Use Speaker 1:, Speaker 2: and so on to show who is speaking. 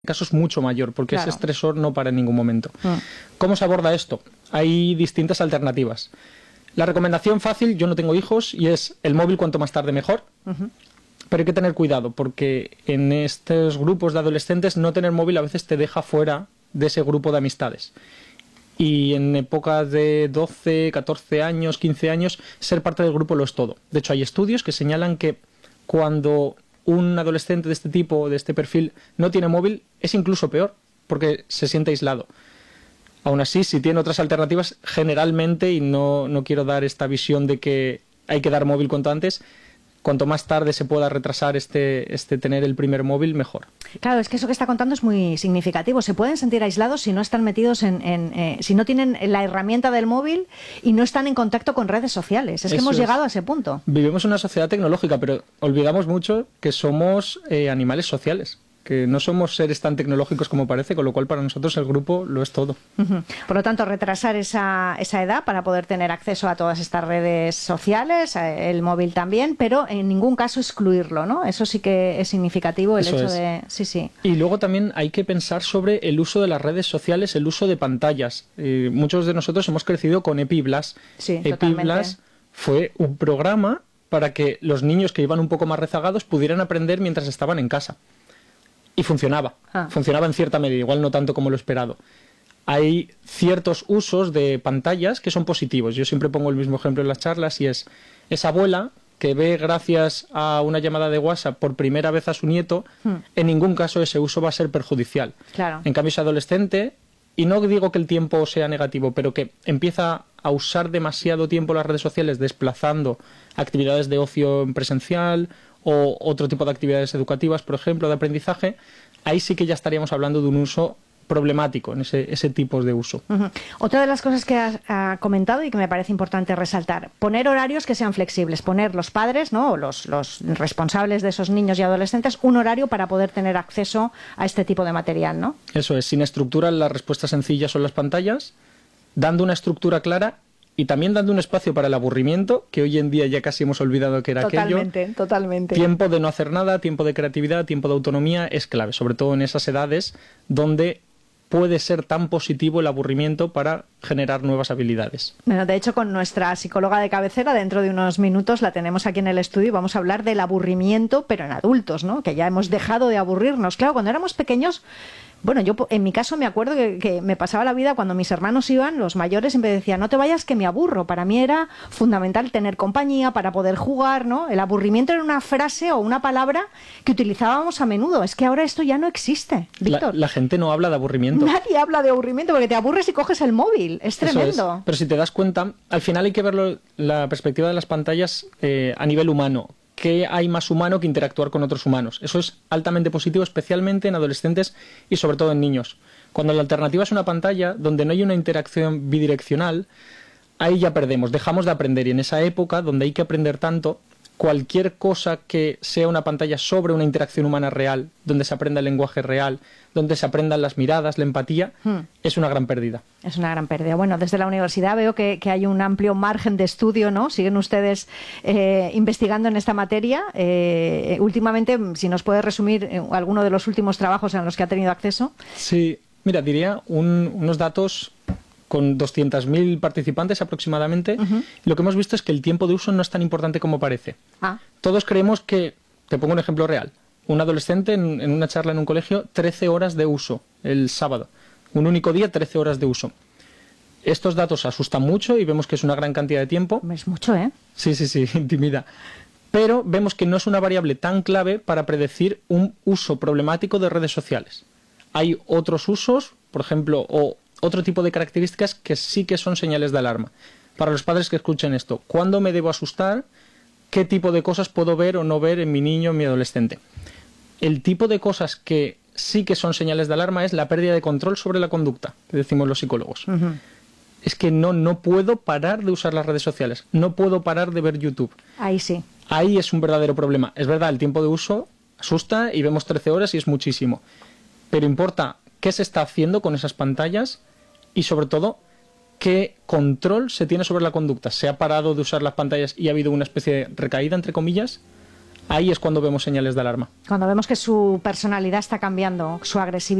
Speaker 1: caso es mucho mayor, porque
Speaker 2: Claro.
Speaker 1: ese estresor no para en ningún momento. ¿Cómo se aborda esto? Hay distintas alternativas. La recomendación fácil, yo no tengo hijos, y es el móvil cuanto más tarde mejor. Pero hay que tener cuidado, porque en estos grupos de adolescentes no tener móvil a veces te deja fuera de ese grupo de amistades. Y en épocas de 12, 14 años, 15 años, ser parte del grupo lo es todo. De hecho, hay estudios que señalan que cuando un adolescente de este tipo, de este perfil, no tiene móvil, es incluso peor, porque se siente aislado. Aún así, si tiene otras alternativas, generalmente, y no quiero dar esta visión de que hay que dar móvil cuanto antes, cuanto más tarde se pueda retrasar este tener el primer móvil, mejor.
Speaker 2: Claro, es que eso que está contando es muy significativo. Se pueden sentir aislados si no están metidos si no tienen la herramienta del móvil y no están en contacto con redes sociales. Es que hemos llegado a ese punto.
Speaker 1: Vivimos en una sociedad tecnológica, pero olvidamos mucho que somos animales sociales, que no somos seres tan tecnológicos como parece, con lo cual para nosotros el grupo lo es todo.
Speaker 2: Por lo tanto, retrasar esa edad para poder tener acceso a todas estas redes sociales, el móvil también, pero en ningún caso excluirlo, ¿no? Eso sí que es significativo, el hecho de... Sí.
Speaker 1: Y luego también hay que pensar sobre el uso de las redes sociales, el uso de pantallas. Muchos de nosotros hemos crecido con EpiBlas.
Speaker 2: Sí,
Speaker 1: EpiBlas fue un programa para que los niños que iban un poco más rezagados pudieran aprender mientras estaban en casa. Y funcionaba. Funcionaba en cierta medida, igual no tanto como lo esperado. Hay ciertos usos de pantallas que son positivos. Yo siempre pongo el mismo ejemplo en las charlas y es esa abuela que ve gracias a una llamada de WhatsApp por primera vez a su nieto, en ningún caso ese uso va a ser perjudicial.
Speaker 2: Claro.
Speaker 1: En cambio, ese adolescente, y no digo que el tiempo sea negativo, pero que empieza a usar demasiado tiempo las redes sociales desplazando actividades de ocio en presencial o otro tipo de actividades educativas, por ejemplo, de aprendizaje, ahí sí que ya estaríamos hablando de un uso problemático en ese tipo de uso.
Speaker 2: Otra de las cosas que ha comentado y que me parece importante resaltar, poner horarios que sean flexibles, poner los padres, ¿no?, o los responsables de esos niños y adolescentes, un horario para poder tener acceso a este tipo de material, ¿no? Eso
Speaker 1: es, sin estructura, la respuesta sencilla son las pantallas, dando una estructura clara y también dando un espacio para el aburrimiento, que hoy en día ya casi hemos olvidado que era aquello.
Speaker 2: Totalmente.
Speaker 1: Tiempo de no hacer nada, tiempo de creatividad, tiempo de autonomía es clave, sobre todo en esas edades donde puede ser tan positivo el aburrimiento para generar nuevas habilidades.
Speaker 2: Bueno, de hecho, con nuestra psicóloga de cabecera, dentro de unos minutos la tenemos aquí en el estudio y vamos a hablar del aburrimiento, pero en adultos, ¿no? Que ya hemos dejado de aburrirnos. Claro, cuando éramos pequeños... Bueno, yo en mi caso me acuerdo que me pasaba la vida cuando mis hermanos iban, los mayores siempre decían, no te vayas que me aburro. Para mí era fundamental tener compañía para poder jugar, ¿no? El aburrimiento era una frase o una palabra que utilizábamos a menudo. Es que ahora esto ya no existe, Víctor.
Speaker 1: La gente no habla de aburrimiento.
Speaker 2: Nadie habla de aburrimiento porque te aburres y coges el móvil. Es tremendo.
Speaker 1: Es. Pero si te das cuenta, al final hay que verlo la perspectiva de las pantallas a nivel humano. ¿Qué hay más humano que interactuar con otros humanos? Eso es altamente positivo, especialmente en adolescentes y sobre todo en niños. Cuando la alternativa es una pantalla donde no hay una interacción bidireccional, ahí ya perdemos, dejamos de aprender. Y en esa época, donde hay que aprender tanto, cualquier cosa que sea una pantalla sobre una interacción humana real, donde se aprenda el lenguaje real, donde se aprendan las miradas, la empatía, es una gran pérdida.
Speaker 2: Es una gran pérdida. Bueno, desde la universidad veo que hay un amplio margen de estudio, ¿no? Siguen ustedes investigando en esta materia. Últimamente, si nos puede resumir alguno de los últimos trabajos en los que ha tenido acceso.
Speaker 1: Sí, mira, diría unos datos con 200.000 participantes aproximadamente. Lo que hemos visto es que el tiempo de uso no es tan importante como parece. Todos creemos que, te pongo un ejemplo real, un adolescente en una charla en un colegio, 13 horas de uso el sábado. Un único día, 13 horas de uso. Estos datos asustan mucho y vemos que es una gran cantidad de tiempo.
Speaker 2: Es mucho, ¿eh?
Speaker 1: Sí, intimida. Pero vemos que no es una variable tan clave para predecir un uso problemático de redes sociales. Hay otros usos, por ejemplo, o otro tipo de características que sí que son señales de alarma. Para los padres que escuchen esto, ¿cuándo me debo asustar? ¿Qué tipo de cosas puedo ver o no ver en mi niño o en mi adolescente? El tipo de cosas que sí que son señales de alarma es la pérdida de control sobre la conducta, que decimos los psicólogos. Es que no puedo parar de usar las redes sociales, no puedo parar de ver YouTube.
Speaker 2: Ahí sí.
Speaker 1: Ahí es un verdadero problema. Es verdad, el tiempo de uso asusta y vemos 13 horas y es muchísimo. Pero importa qué se está haciendo con esas pantallas y sobre todo qué control se tiene sobre la conducta. ¿Se ha parado de usar las pantallas y ha habido una especie de recaída, entre comillas? ahí es cuando vemos señales de alarma.
Speaker 2: Cuando vemos que su personalidad está cambiando, su agresividad